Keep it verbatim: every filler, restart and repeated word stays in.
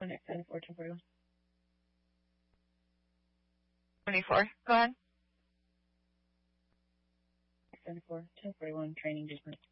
Next seventy-four, ten forty-one. twenty-four. Go ahead. seventy-four, ten forty-one, training judgment.